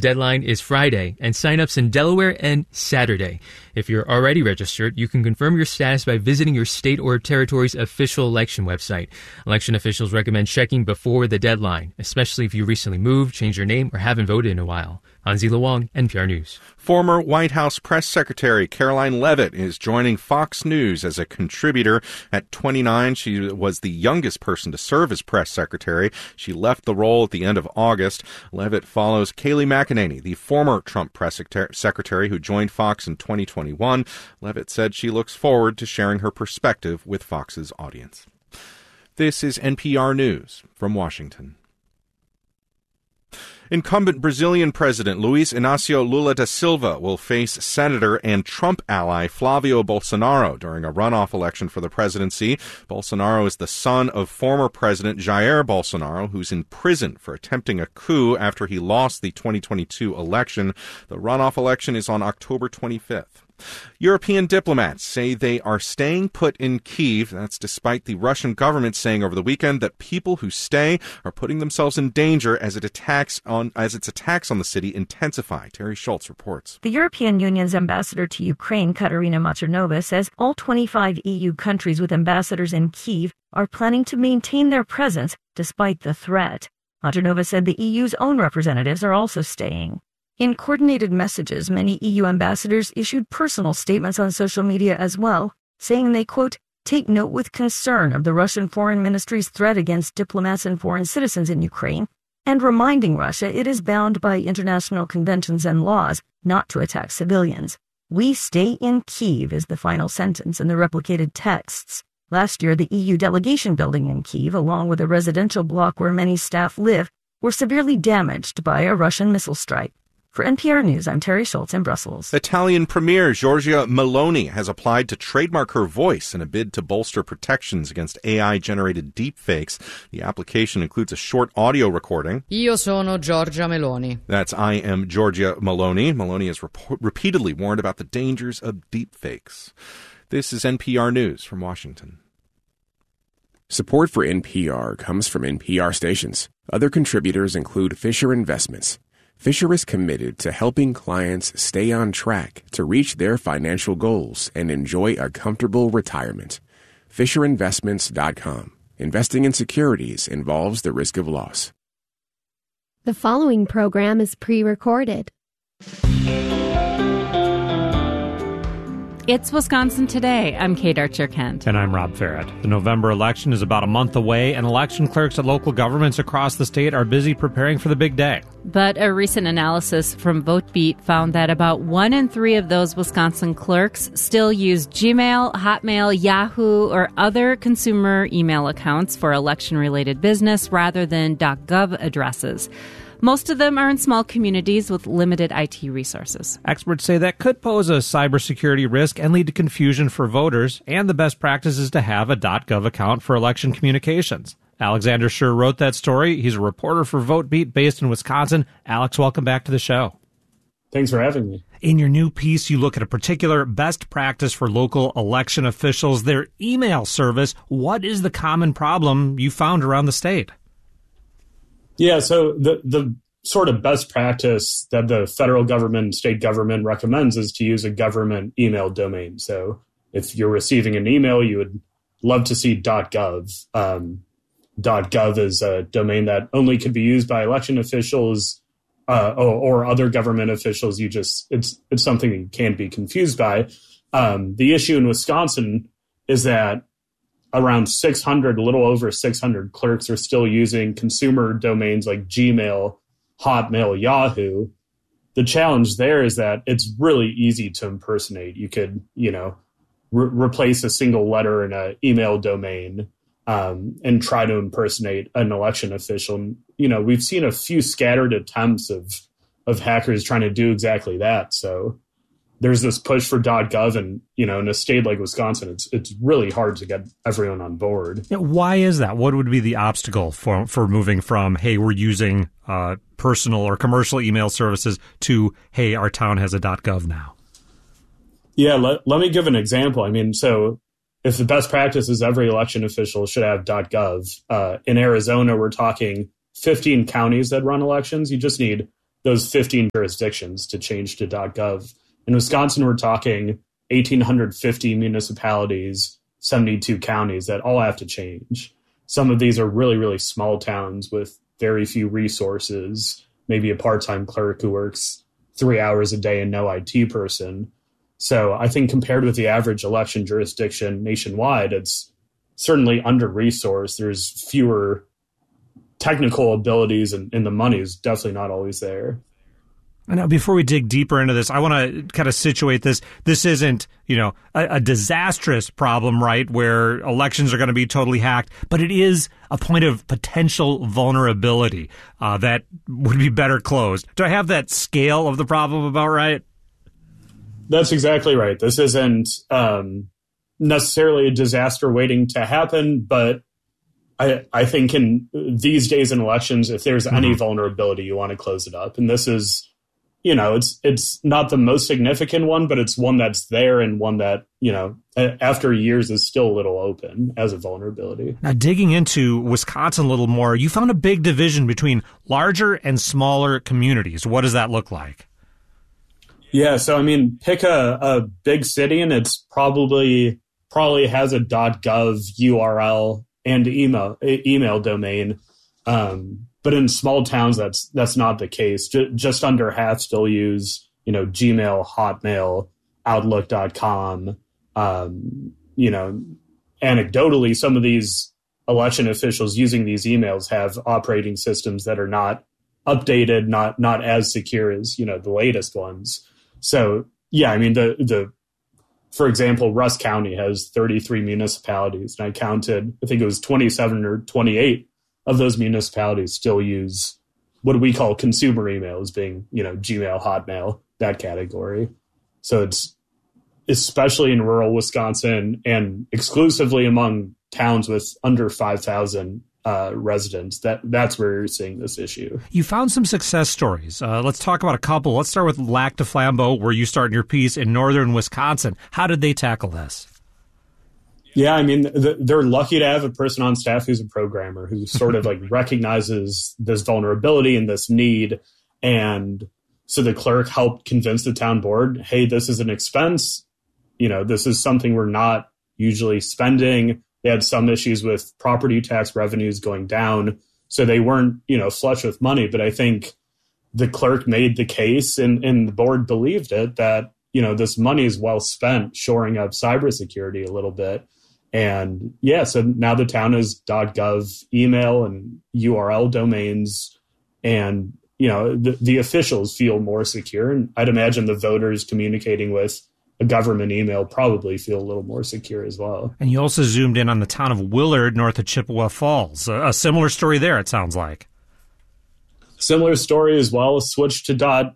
deadline is Friday, and sign-ups in Delaware and Saturday. If you're already registered, you can confirm your status by visiting your state or territory's official election website. Election officials recommend checking before the deadline, especially if you recently moved, changed your name, or haven't voted in a while. Hansi Luong, NPR News. Former White House Press Secretary Karoline Leavitt is joining Fox News as a contributor. At 29, she was the youngest person to serve as press secretary. She left the role at the end of August. Leavitt follows Kayleigh McEnany, the former Trump press secretary who joined Fox in 2021. Leavitt said she looks forward to sharing her perspective with Fox's audience. This is NPR News from Washington. Incumbent Brazilian President Luiz Inácio Lula da Silva will face Senator and Trump ally Flavio Bolsonaro during a runoff election for the presidency. Bolsonaro is the son of former President Jair Bolsonaro, who's in prison for attempting a coup after he lost the 2022 election. The runoff election is on October 25th. European diplomats say they are staying put in Kyiv. That's despite the Russian government saying over the weekend that people who stay are putting themselves in danger as its attacks on the city intensify. Terry Schultz reports. The European Union's ambassador to Ukraine, Katarina Machernova, says all 25 EU countries with ambassadors in Kyiv are planning to maintain their presence despite the threat. Machernova said the EU's own representatives are also staying. In coordinated messages, many EU ambassadors issued personal statements on social media as well, saying they, quote, take note with concern of the Russian Foreign Ministry's threat against diplomats and foreign citizens in Ukraine, and reminding Russia it is bound by international conventions and laws not to attack civilians. We stay in Kyiv is the final sentence in the replicated texts. Last year, the EU delegation building in Kyiv, along with a residential block where many staff live, were severely damaged by a Russian missile strike. For NPR News, I'm Terry Schultz in Brussels. Italian Premier Giorgia Meloni has applied to trademark her voice in a bid to bolster protections against AI-generated deepfakes. The application includes a short audio recording. Io sono Giorgia Meloni. That's I am Giorgia Meloni. Meloni has repeatedly warned about the dangers of deepfakes. This is NPR News from Washington. Support for NPR comes from NPR stations. Other contributors include Fisher Investments. Fisher is committed to helping clients stay on track to reach their financial goals and enjoy a comfortable retirement. FisherInvestments.com. Investing in securities involves the risk of loss. The following program is pre-recorded. It's Wisconsin Today. I'm Kate Archer-Kent. And I'm Rob Farrett. The November election is about a month away, and election clerks at local governments across the state are busy preparing for the big day. But a recent analysis from VoteBeat found that about 1 in 3 of those Wisconsin clerks still use Gmail, Hotmail, Yahoo, or other consumer email accounts for election-related business rather than .gov addresses. Most of them are in small communities with limited IT resources. Experts say that could pose a cybersecurity risk and lead to confusion for voters, and the best practice is to have a .gov account for election communications. Alexander Schur wrote that story. He's a reporter for VoteBeat based in Wisconsin. Alex, welcome back to the show. Thanks for having me. In your new piece, you look at a particular best practice for local election officials, their email service. What is the common problem you found around the state? Yeah, so the sort of best practice that the federal government and state government recommends is to use a government email domain. So if you're receiving an email, you would love to see .gov. .gov is a domain that only could be used by election officials or other government officials. It's something you can't be confused by. The issue in Wisconsin is that around 600, a little over 600 clerks are still using consumer domains like Gmail, Hotmail, Yahoo. The challenge there is that it's really easy to impersonate. You could, replace a single letter in an email domain and try to impersonate an election official. We've seen a few scattered attempts of hackers trying to do exactly that. So there's this push for .gov, and in a state like Wisconsin, it's really hard to get everyone on board. Yeah, why is that? What would be the obstacle for moving from, hey, we're using personal or commercial email services to, hey, our town has a .gov now? Yeah, let me give an example. So if the best practice is every election official should have .gov, in Arizona, we're talking 15 counties that run elections. You just need those 15 jurisdictions to change to .gov. In Wisconsin, we're talking 1,850 municipalities, 72 counties that all have to change. Some of these are really, really small towns with very few resources, maybe a part-time clerk who works 3 hours a day and no IT person. So I think compared with the average election jurisdiction nationwide, it's certainly under-resourced. There's fewer technical abilities, and the money is definitely not always there. Now, before we dig deeper into this, I want to kind of situate this. This isn't, a disastrous problem, right, where elections are going to be totally hacked, but it is a point of potential vulnerability that would be better closed. Do I have that scale of the problem about right? That's exactly right. This isn't necessarily a disaster waiting to happen, but I think in these days in elections, if there's any vulnerability, you want to close it up. And this is, it's not the most significant one, but it's one that's there and one that, after years is still a little open as a vulnerability. Now, digging into Wisconsin a little more, you found a big division between larger and smaller communities. What does that look like? Yeah, so pick a big city and it's probably has a .gov URL and email domain. But in small towns, that's not the case. Just under half still use, Gmail, Hotmail, Outlook.com. Anecdotally, some of these election officials using these emails have operating systems that are not updated, not as secure as, the latest ones. So, yeah, for example, Rusk County has 33 municipalities, and I counted, I think it was 27 or 28 of those municipalities still use what we call consumer emails, being, Gmail, Hotmail, that category. So it's especially in rural Wisconsin and exclusively among towns with under 5,000 residents, that's where you're seeing this issue. You found some success stories. Let's talk about a couple. Let's start with Lac du Flambeau, where you start your piece in northern Wisconsin. How did they tackle this? Yeah, they're lucky to have a person on staff who's a programmer who sort of recognizes this vulnerability and this need. And so the clerk helped convince the town board, hey, this is an expense. This is something we're not usually spending. They had some issues with property tax revenues going down, so they weren't, flush with money. But I think the clerk made the case, and the board believed it, that, this money is well spent shoring up cybersecurity a little bit. And yeah, so now the town has .gov email and URL domains, and, the officials feel more secure. And I'd imagine the voters communicating with a government email probably feel a little more secure as well. And you also zoomed in on the town of Willard, north of Chippewa Falls. A similar story there, it sounds like. Similar story as well. Switch to .gov.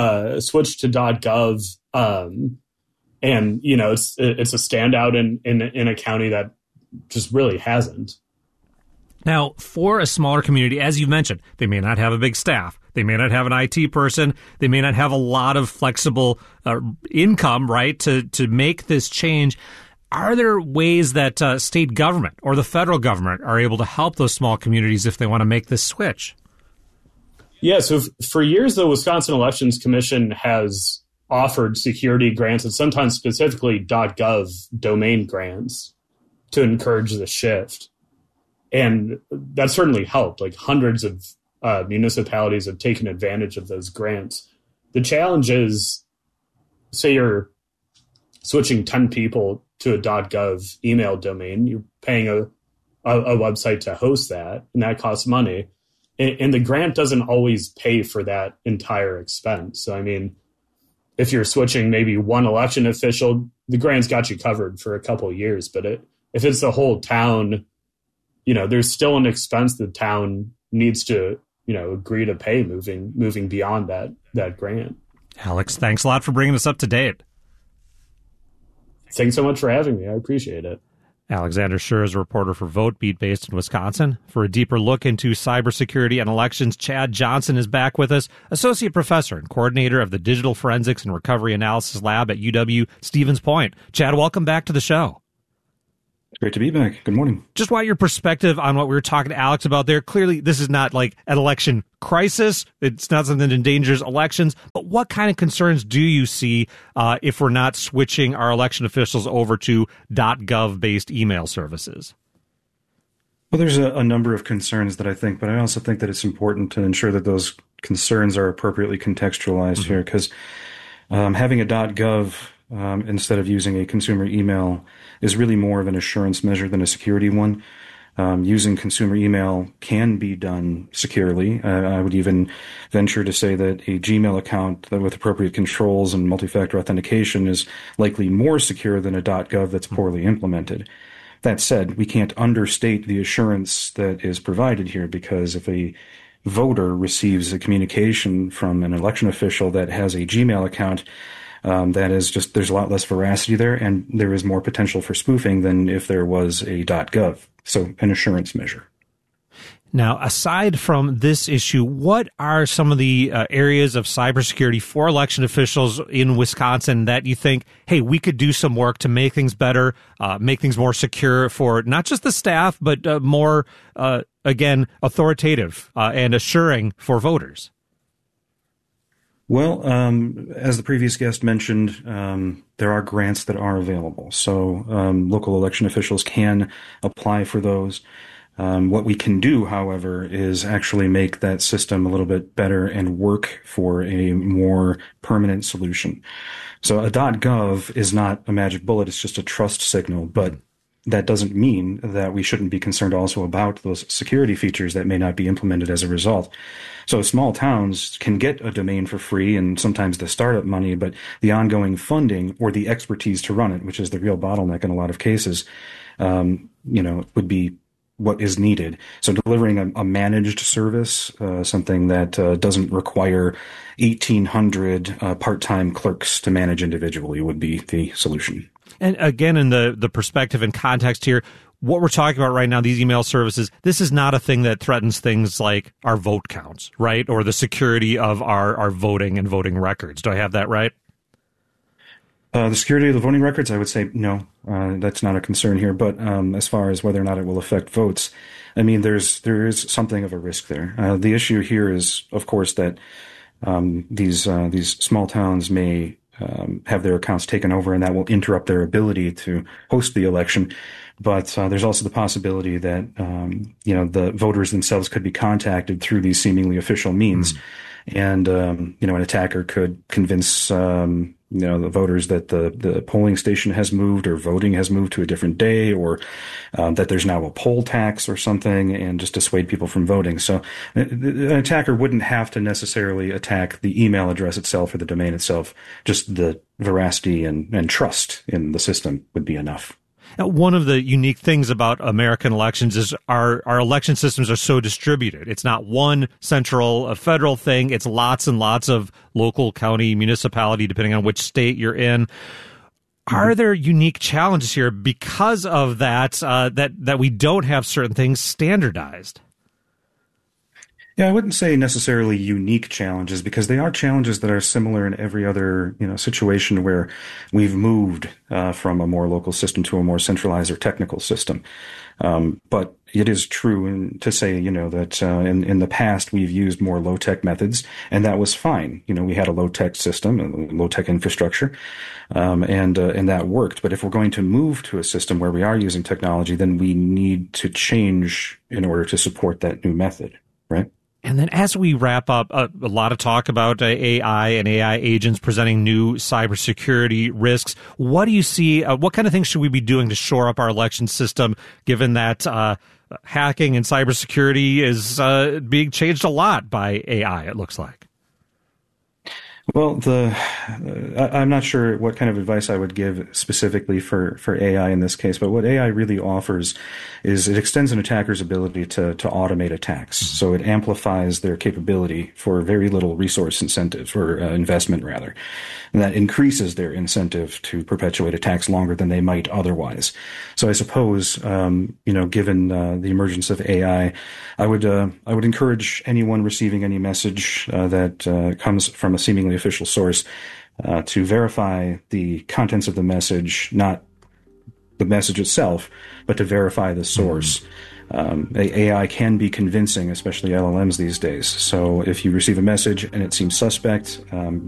And, it's a standout in a county that just really hasn't. Now, for a smaller community, as you mentioned, they may not have a big staff. They may not have an IT person. They may not have a lot of flexible income, right, to make this change. Are there ways that state government or the federal government are able to help those small communities if they want to make this switch? Yeah, so for years, the Wisconsin Elections Commission has offered security grants, and sometimes specifically .gov domain grants, to encourage the shift. And that certainly helped. Hundreds of municipalities have taken advantage of those grants. The challenge is, say you're switching 10 people to a .gov email domain, you're paying a website to host that, and that costs money. And the grant doesn't always pay for that entire expense. So, if you're switching maybe one election official, the grant's got you covered for a couple of years. But if it's the whole town, there's still an expense the town needs to, agree to pay moving beyond that grant. Alex, thanks a lot for bringing us up to date. Thanks so much for having me. I appreciate it. Alexander Scher is a reporter for VoteBeat based in Wisconsin. For a deeper look into cybersecurity and elections, Chad Johnson is back with us, associate professor and coordinator of the Digital Forensics and Recovery Analysis Lab at UW Stevens Point. Chad, welcome back to the show. Great to be back. Good morning. Just want your perspective on what we were talking to Alex about there. Clearly, this is not like an election crisis. It's not something that endangers elections. But what kind of concerns do you see if we're not switching our election officials over to .gov-based email services? Well, there's a number of concerns that I think, but I also think that it's important to ensure that those concerns are appropriately contextualized here, because having a .gov instead of using a consumer email is really more of an assurance measure than a security one. Using consumer email can be done securely. I would even venture to say that a Gmail account with appropriate controls and multi-factor authentication is likely more secure than a .gov that's poorly implemented. That said, we can't understate the assurance that is provided here, because if a voter receives a communication from an election official that has a Gmail account, that is just, there's a lot less veracity there, and there is more potential for spoofing than if there was a .gov. So an assurance measure. Now, aside from this issue, what are some of the areas of cybersecurity for election officials in Wisconsin that you think, hey, we could do some work to make things better, make things more secure for not just the staff, but more, again, authoritative and assuring for voters? Well, as the previous guest mentioned, there are grants that are available. So local election officials can apply for those. What we can do, however, is actually make that system a little bit better and work for a more permanent solution. So a .gov is not a magic bullet. It's just a trust signal, but that doesn't mean that we shouldn't be concerned also about those security features that may not be implemented as a result. So small towns can get a domain for free and sometimes the startup money, but the ongoing funding or the expertise to run it, which is the real bottleneck in a lot of cases, would be what is needed. So delivering a managed service, something that doesn't require 1,800 part-time clerks to manage individually, would be the solution. And again, in the perspective and context here, what we're talking about right now, these email services, this is not a thing that threatens things like our vote counts, right? Or the security of our voting and voting records. Do I have that right? The security of the voting records, I would say no, that's not a concern here. But as far as whether or not it will affect votes, I mean, there is something of a risk there. The issue here is, of course, that these small towns may have their accounts taken over, and that will interrupt their ability to host the election. But there's also the possibility that the voters themselves could be contacted through these seemingly official means, and an attacker could convince the voters that the polling station has moved or voting has moved to a different day, or that there's now a poll tax or something, and just dissuade people from voting. So an attacker wouldn't have to necessarily attack the email address itself or the domain itself. Just the veracity and trust in the system would be enough. Now, one of the unique things about American elections is our election systems are so distributed. It's not one central federal thing. It's lots and lots of local, county, municipality, depending on which state you're in. Are there unique challenges here because of that, that we don't have certain things standardized? Yeah, I wouldn't say necessarily unique challenges, because they are challenges that are similar in every other, situation where we've moved from a more local system to a more centralized or technical system. But it is true to say, that in the past we've used more low-tech methods, and that was fine. We had a low-tech system, a low-tech infrastructure, and that worked. But if we're going to move to a system where we are using technology, then we need to change in order to support that new method, right? And then as we wrap up, a lot of talk about AI and AI agents presenting new cybersecurity risks. What do you see? What kind of things should we be doing to shore up our election system, given that hacking and cybersecurity is being changed a lot by AI, it looks like? Well, I'm not sure what kind of advice I would give specifically for AI in this case, but what AI really offers is it extends an attacker's ability to automate attacks. So it amplifies their capability for very little resource incentives, or investment rather. And that increases their incentive to perpetuate attacks longer than they might otherwise. So I suppose, given the emergence of AI, I would encourage anyone receiving any message that comes from a seemingly official source to verify the contents of the message, not the message itself, but to verify the source. AI can be convincing, especially LLMs these days. So if you receive a message and it seems suspect,